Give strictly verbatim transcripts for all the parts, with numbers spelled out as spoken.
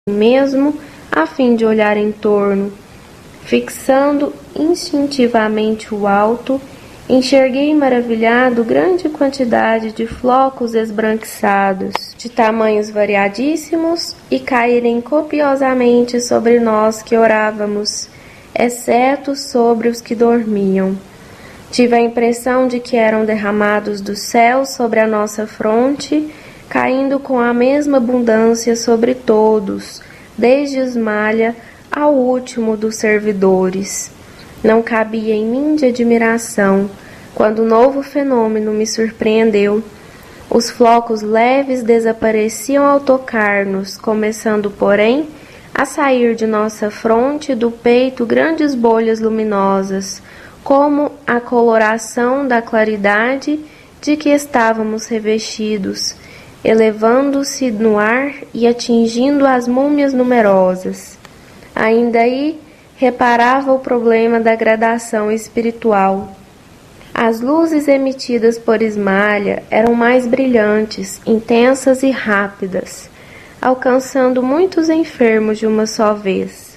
mesmo a fim de olhar em torno. Fixando instintivamente o alto, enxerguei maravilhado grande quantidade de flocos esbranquiçados, de tamanhos variadíssimos, e caírem copiosamente sobre nós que orávamos, exceto sobre os que dormiam. Tive a impressão de que eram derramados do céu sobre a nossa fronte, caindo com a mesma abundância sobre todos, desde Ismalha ao último dos servidores. Não cabia em mim de admiração, quando o novo fenômeno me surpreendeu. Os flocos leves desapareciam ao tocar-nos, começando, porém, a sair de nossa fronte e do peito grandes bolhas luminosas, como a coloração da claridade de que estávamos revestidos, elevando-se no ar e atingindo as múmias numerosas. Ainda aí reparava o problema da gradação espiritual. As luzes emitidas por Ismalha eram mais brilhantes, intensas e rápidas, alcançando muitos enfermos de uma só vez.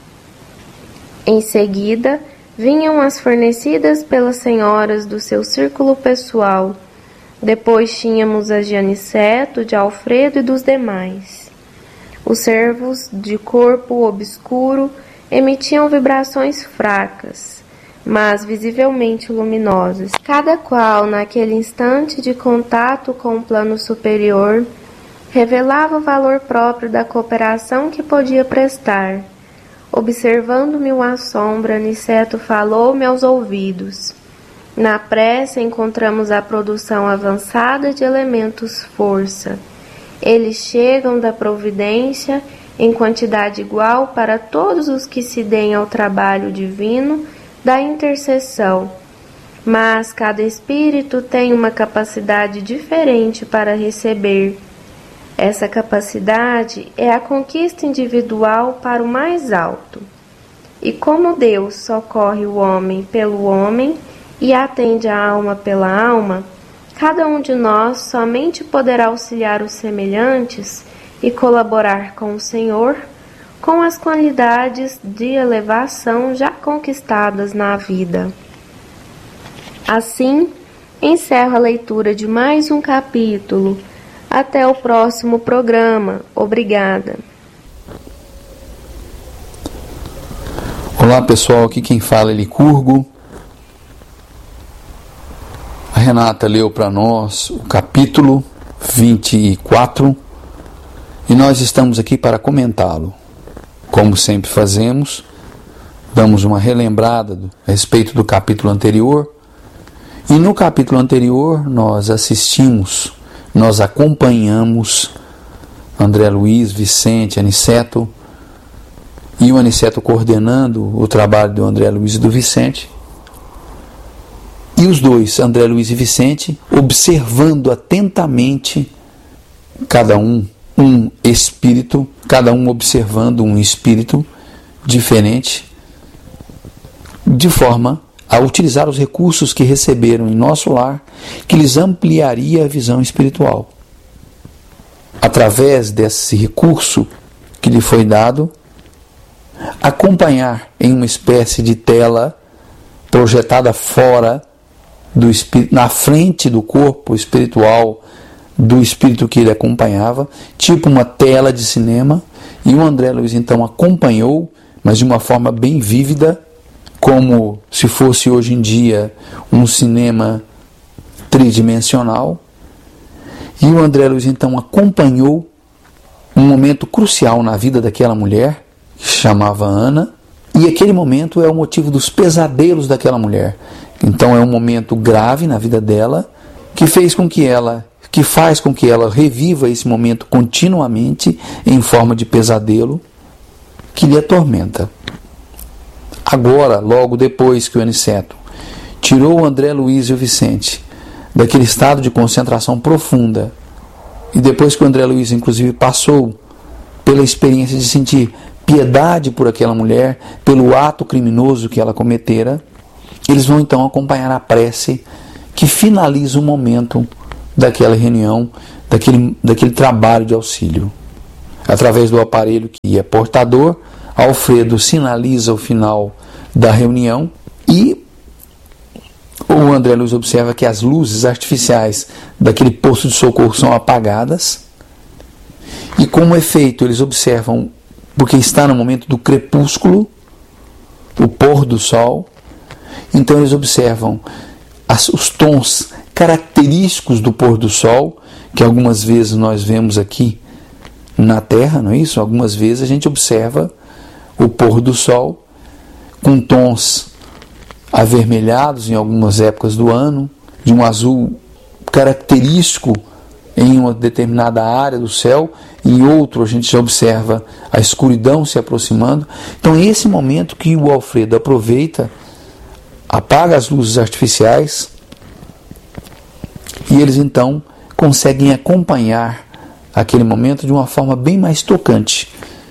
Em seguida, vinham as fornecidas pelas senhoras do seu círculo pessoal. Depois tínhamos as de Aniceto, de Alfredo e dos demais. Os servos, de corpo obscuro, emitiam vibrações fracas, mas visivelmente luminosas, cada qual, naquele instante de contato com o plano superior, revelava o valor próprio da cooperação que podia prestar. Observando-me o assombro, Aniceto falou-me aos ouvidos. Na pressa encontramos a produção avançada de elementos força. Eles chegam da providência em quantidade igual para todos os que se deem ao trabalho divino da intercessão, mas cada espírito tem uma capacidade diferente para receber. Essa capacidade é a conquista individual para o mais alto. E como Deus socorre o homem pelo homem e atende a alma pela alma, cada um de nós somente poderá auxiliar os semelhantes e colaborar com o Senhor com as qualidades de elevação já conquistadas na vida. Assim, encerro a leitura de mais um capítulo. Até o próximo programa. Obrigada. Olá pessoal, aqui quem fala é Licurgo. A Renata leu para nós o capítulo vinte e quatro e nós estamos aqui para comentá-lo. Como sempre fazemos, damos uma relembrada do, a respeito do capítulo anterior, e no capítulo anterior nós assistimos, nós acompanhamos André Luiz, Vicente, Aniceto, e o Aniceto coordenando o trabalho do André Luiz e do Vicente, e os dois, André Luiz e Vicente, observando atentamente cada um, um espírito, cada um observando um espírito diferente, de forma a utilizar os recursos que receberam em nosso lar, que lhes ampliaria a visão espiritual. Através desse recurso que lhe foi dado, acompanhar em uma espécie de tela projetada fora do espírito, na frente do corpo espiritual do espírito que ele acompanhava, tipo uma tela de cinema, e o André Luiz então acompanhou, mas de uma forma bem vívida, como se fosse hoje em dia um cinema tridimensional. E o André Luiz então acompanhou um momento crucial na vida daquela mulher, que se chamava Ana, e aquele momento é o motivo dos pesadelos daquela mulher. Então é um momento grave na vida dela, que fez com que ela, que faz com que ela reviva esse momento continuamente em forma de pesadelo que lhe atormenta. Agora, logo depois que o Aniceto tirou o André Luiz e o Vicente daquele estado de concentração profunda, e depois que o André Luiz inclusive passou pela experiência de sentir piedade por aquela mulher, pelo ato criminoso que ela cometera, eles vão então acompanhar a prece que finaliza o momento daquela reunião, daquele, daquele trabalho de auxílio. através do aparelho que é portador, Alfredo sinaliza o final da reunião e o André Luiz observa que as luzes artificiais daquele posto de socorro são apagadas e, como efeito, eles observam, porque está no momento do crepúsculo, o pôr do sol, então eles observam as, os tons característicos do pôr do sol, que algumas vezes nós vemos aqui na Terra, não é isso? Algumas vezes a gente observa o pôr do sol com tons avermelhados em algumas épocas do ano, de um azul característico em uma determinada área do céu, e em outro a gente já observa a escuridão se aproximando. Então é esse momento que o Alfredo aproveita, apaga as luzes artificiais e eles então conseguem acompanhar aquele momento de uma forma bem mais tocante.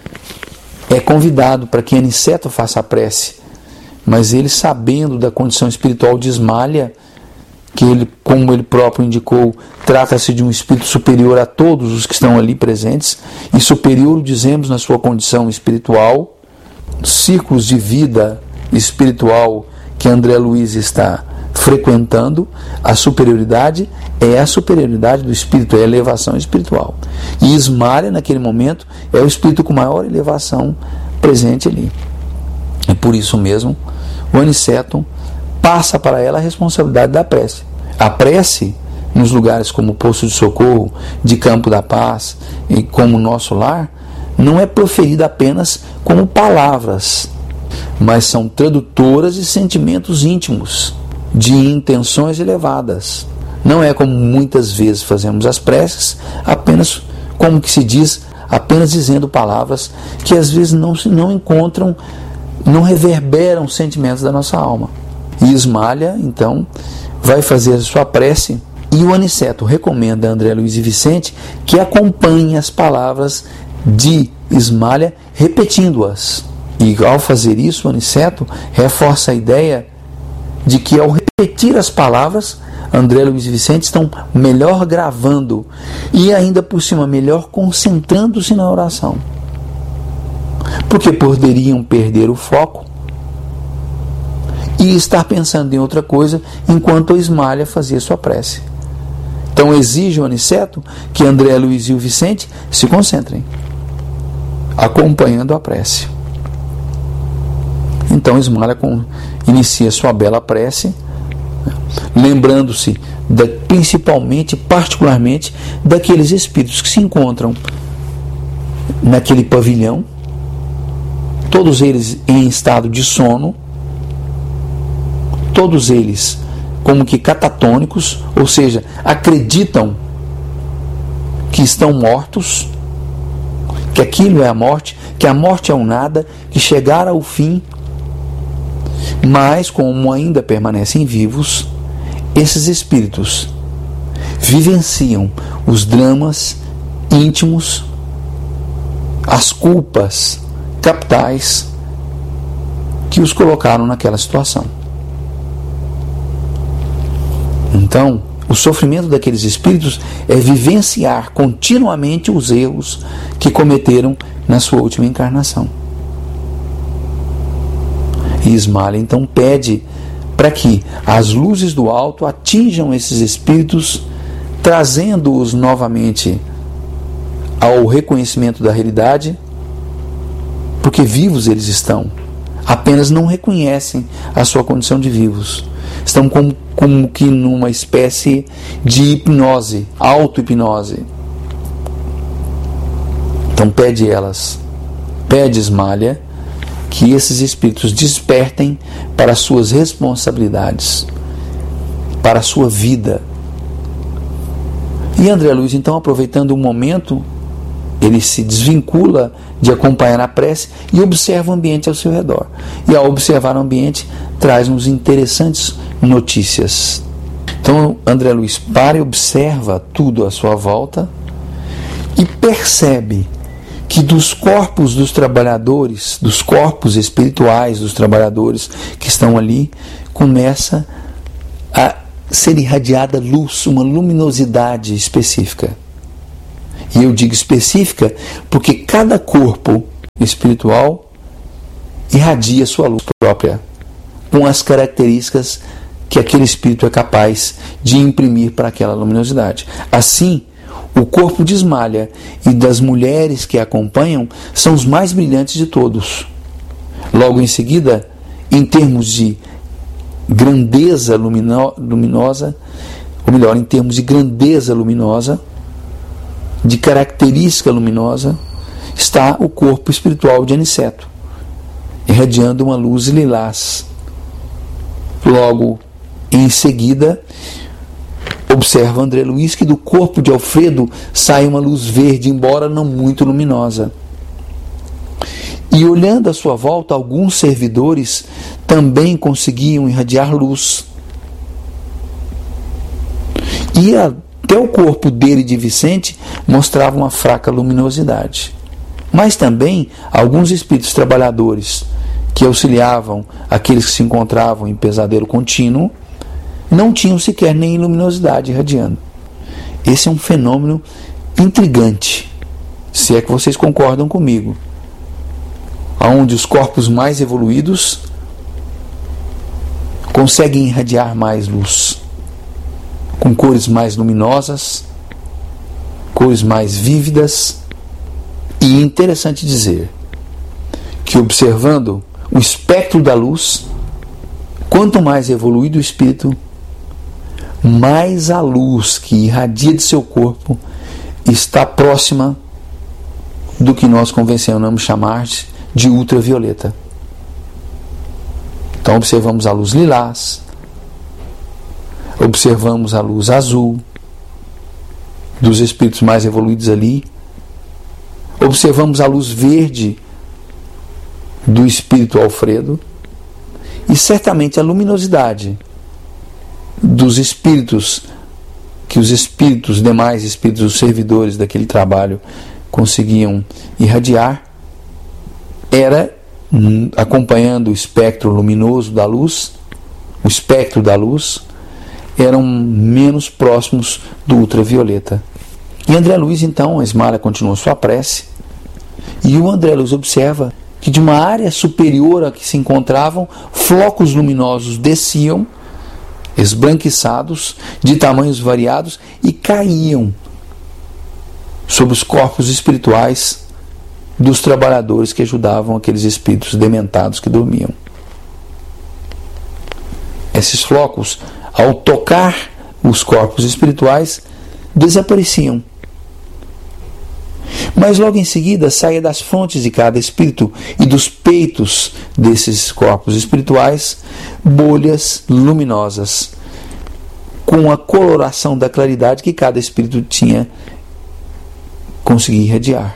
É convidado para que Aniceto faça a prece, mas ele, sabendo da condição espiritual de Ismália, que ele, como ele próprio indicou, trata-se de um espírito superior a todos os que estão ali presentes, e superior, dizemos, na sua condição espiritual, círculos de vida espiritual que André Luiz está frequentando, a superioridade é a superioridade do espírito, é a elevação espiritual. E Ismália, naquele momento, é o espírito com maior elevação presente ali. E por isso mesmo, o Aniceto passa para ela a responsabilidade da prece. A prece, nos lugares como o Posto de Socorro, de Campo da Paz e como o nosso lar, não é proferida apenas como palavras, mas são tradutoras de sentimentos íntimos, de intenções elevadas. Não é como muitas vezes fazemos as preces, apenas, como que se diz, apenas dizendo palavras que às vezes não, não encontram, não reverberam os sentimentos da nossa alma. E Ismália, então, vai fazer a sua prece, e o Aniceto recomenda a André Luiz e Vicente que acompanhem as palavras de Ismália, repetindo-as. E ao fazer isso, o Aniceto reforça a ideia de que, ao repetir as palavras, André Luiz e Vicente estão melhor gravando e ainda por cima melhor concentrando-se na oração, porque poderiam perder o foco e estar pensando em outra coisa enquanto a Ismália fazia sua prece. Então exige o Aniceto que André Luiz e o Vicente se concentrem, acompanhando a prece. Então Ismália inicia sua bela prece, lembrando-se da, principalmente, particularmente, daqueles espíritos que se encontram naquele pavilhão, todos eles em estado de sono, todos eles como que catatônicos, ou seja, acreditam que estão mortos, que aquilo é a morte, que a morte é um nada, que chegaram ao fim, mas como ainda permanecem vivos, esses espíritos vivenciam os dramas íntimos, as culpas capitais que os colocaram naquela situação. Então, o sofrimento daqueles espíritos é vivenciar continuamente os erros que cometeram na sua última encarnação. E Ismália então pede para que as luzes do alto atinjam esses espíritos, trazendo-os novamente ao reconhecimento da realidade, porque vivos eles estão, apenas não reconhecem a sua condição de vivos. Estão como, como que numa espécie de hipnose, auto-hipnose. Então pede elas, pede Ismália, que esses espíritos despertem para as suas responsabilidades, para a sua vida. E André Luiz, então, aproveitando o momento, ele se desvincula de acompanhar a prece e observa o ambiente ao seu redor. E ao observar o ambiente, traz-nos interessantes notícias. Então, André Luiz para e observa tudo à sua volta e percebe que dos corpos dos trabalhadores, dos corpos espirituais dos trabalhadores que estão ali, começa a ser irradiada luz, uma luminosidade específica. E eu digo específica porque cada corpo espiritual irradia sua luz própria, com as características que aquele espírito é capaz de imprimir para aquela luminosidade. Assim, o corpo de Ismalha e das mulheres que a acompanham são os mais brilhantes de todos. Logo em seguida, em termos de grandeza lumino- luminosa, ou melhor, em termos de grandeza luminosa, de característica luminosa, está o corpo espiritual de Aniceto, irradiando uma luz lilás. Logo em seguida, observa André Luiz que do corpo de Alfredo sai uma luz verde, embora não muito luminosa. E olhando à sua volta, alguns servidores também conseguiam irradiar luz. E até o corpo dele de Vicente mostrava uma fraca luminosidade. Mas também alguns espíritos trabalhadores que auxiliavam aqueles que se encontravam em pesadelo contínuo não tinham sequer nem luminosidade irradiando. Esse é um fenômeno intrigante, se é que vocês concordam comigo, onde os corpos mais evoluídos conseguem irradiar mais luz, com cores mais luminosas, cores mais vívidas. E é interessante dizer que, observando o espectro da luz, quanto mais evoluído o espírito, mais a luz que irradia de seu corpo está próxima do que nós convencionamos chamar de ultravioleta. Então observamos a luz lilás, observamos a luz azul dos espíritos mais evoluídos ali, observamos a luz verde do espírito Alfredo, e certamente a luminosidade dos espíritos, que os espíritos, demais espíritos, os servidores daquele trabalho conseguiam irradiar, era, acompanhando o espectro luminoso da luz, o espectro da luz, eram menos próximos do ultravioleta. E André Luiz, então, a Ismalha continuou sua prece, e o André Luiz observa que de uma área superior a que se encontravam, flocos luminosos desciam, esbranquiçados, de tamanhos variados, e caíam sobre os corpos espirituais dos trabalhadores que ajudavam aqueles espíritos dementados que dormiam. Esses flocos, ao tocar os corpos espirituais, desapareciam. Mas logo em seguida saía das frontes de cada espírito e dos peitos desses corpos espirituais bolhas luminosas, com a coloração da claridade que cada espírito tinha conseguido irradiar.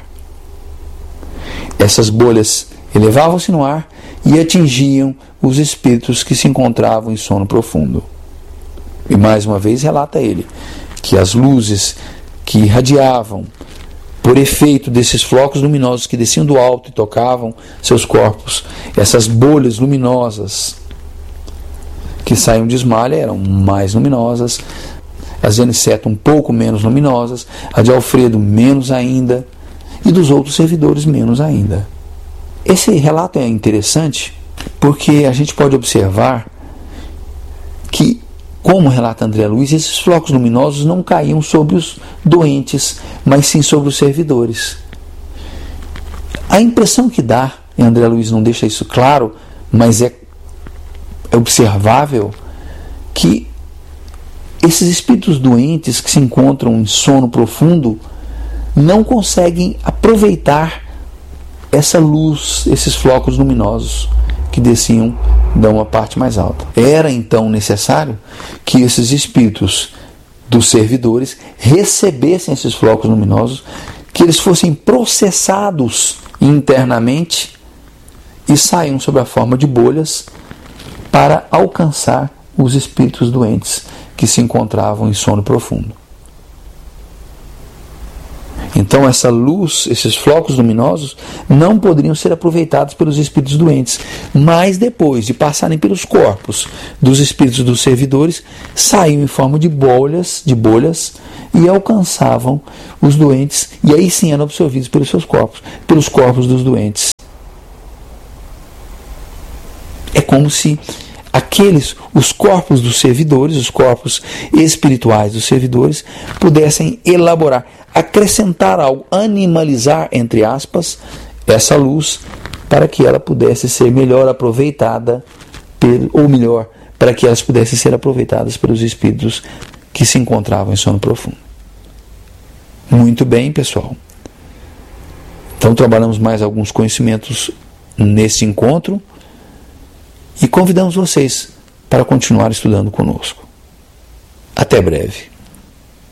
Essas bolhas elevavam-se no ar e atingiam os espíritos que se encontravam em sono profundo. E mais uma vez relata ele que as luzes que irradiavam por efeito desses flocos luminosos que desciam do alto e tocavam seus corpos, essas bolhas luminosas que saíam de Ismalha eram mais luminosas, as de Aniceto um pouco menos luminosas, a de Alfredo menos ainda, e dos outros servidores menos ainda. Esse relato é interessante porque a gente pode observar que, como relata André Luiz, esses flocos luminosos não caíam sobre os doentes, mas sim sobre os servidores. A impressão que dá, e André Luiz não deixa isso claro, mas é, é observável, que esses espíritos doentes que se encontram em sono profundo não conseguem aproveitar essa luz, esses flocos luminosos que desciam da uma parte mais alta. Era então necessário que esses espíritos dos servidores recebessem esses flocos luminosos, que eles fossem processados internamente e saiam sob a forma de bolhas para alcançar os espíritos doentes que se encontravam em sono profundo. Então essa luz, esses flocos luminosos, não poderiam ser aproveitados pelos espíritos doentes, mas depois de passarem pelos corpos dos espíritos dos servidores, saíam em forma de bolhas, de bolhas e alcançavam os doentes, e aí sim eram absorvidos pelos seus corpos, pelos corpos dos doentes. É como se aqueles, os corpos dos servidores, os corpos espirituais dos servidores, pudessem elaborar, acrescentar algo, animalizar, entre aspas, essa luz, para que ela pudesse ser melhor aproveitada, ou melhor, para que elas pudessem ser aproveitadas pelos espíritos que se encontravam em sono profundo. Muito bem, pessoal. Então trabalhamos mais alguns conhecimentos nesse encontro e convidamos vocês para continuar estudando conosco. Até breve.